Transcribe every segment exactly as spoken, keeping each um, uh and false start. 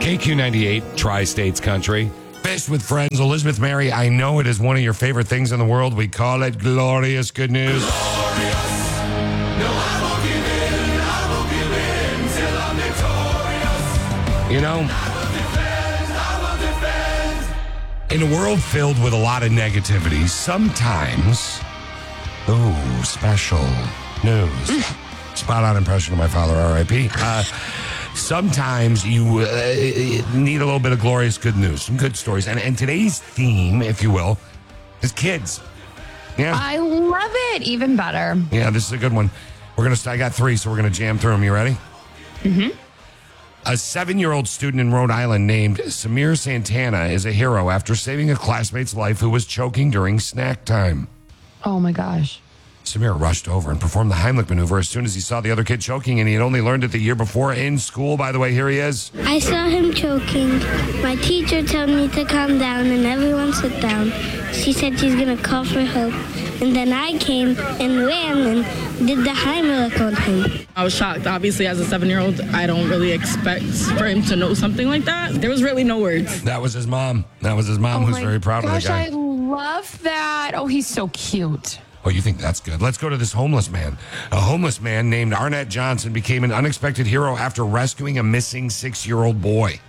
K Q ninety-eight, Tri-States Country. Fish with Friends. Elizabeth Mary, I know it is one of your favorite things in the world. We call it glorious good news. Glorious. No, I won't give in. I won't give in till I'm victorious. You know, I will defend. I will defend. in a world filled with a lot of negativity, sometimes, ooh, special news. Spot on impression of my father, R I P Uh, sometimes you uh, need a little bit of glorious good news, some good stories. And, and today's theme, if you will, is kids. Yeah. I love it. Even better. Yeah, this is a good one. We're going to, I got three, so we're going to jam through them. You ready? Mm-hmm. A seven-year-old student in Rhode Island named Samir Santana is a hero after saving a classmate's life who was choking during snack time. Oh, my gosh. Samir rushed over and performed the Heimlich maneuver as soon as he saw the other kid choking, and he had only learned it the year before in school. By the way, here he is. I saw him choking. My teacher told me to calm down and everyone sit down. She said she's going to call for help. And then I came and ran and did the Heimlich on him. I was shocked. Obviously, as a seven-year-old, I don't really expect for him to know something like that. There was really no words. That was his mom. That was his mom, oh who's my very proud gosh, of the guy. I love that. Oh, he's so cute. Oh, you think that's good? Let's go to this homeless man. A homeless man named Arnett Johnson became an unexpected hero after rescuing a missing six-year-old boy.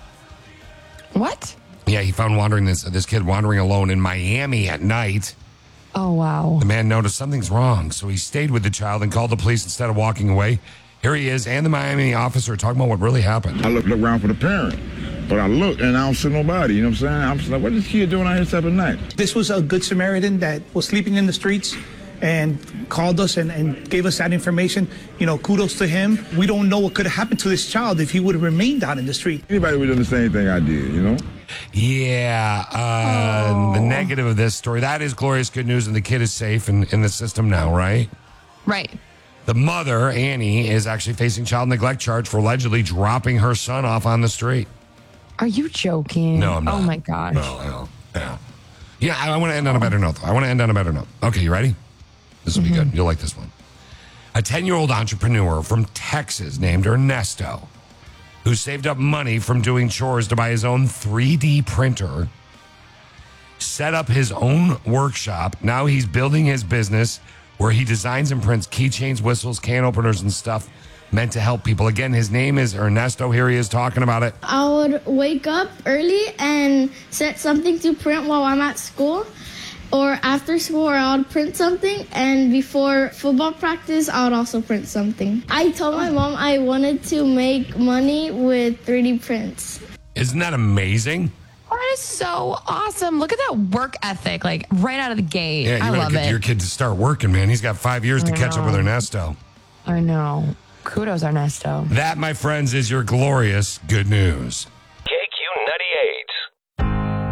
What? Yeah, he found wandering this this kid wandering alone in Miami at night. Oh, wow. The man noticed something's wrong, so he stayed with the child and called the police instead of walking away. Here he is and the Miami officer talking about what really happened. I looked around for the parent, but I looked and I don't see nobody. You know what I'm saying? I'm just like, what is this kid doing out here seven at night? This was a good Samaritan that was sleeping in the streets and called us and, and gave us that information. You know, kudos to him. We don't know what could have happened to this child if he would have remained out in the street. Anybody would have done the same thing I did, you know? Yeah, uh, the negative of this story, that is glorious good news, and the kid is safe in, in the system now, right? Right. The mother, Annie, is actually facing child neglect charge for allegedly dropping her son off on the street. Are you joking? No, I'm not. Oh, my gosh. No, no, no. Yeah, I, I want to end on a better note, though. I want to end on a better note. Okay, you ready? This will mm-hmm. be good. You'll like this one. A ten-year-old entrepreneur from Texas named Ernesto, who saved up money from doing chores to buy his own three D printer, set up his own workshop. Now he's building his business where he designs and prints keychains, whistles, can openers, and stuff meant to help people. Again, his name is Ernesto. Here he is talking about it. I would wake up early and set something to print while I'm at school. Or after school, or I would print something, and before football practice, I would also print something. I told my mom I wanted to make money with three D prints. Isn't that amazing? That is so awesome. Look at that work ethic, like right out of the gate. Yeah, you I better love get it. your kid to start working, man. He's got five years to I catch up with know. Ernesto. I know. Kudos, Ernesto. That, my friends, is your glorious good news.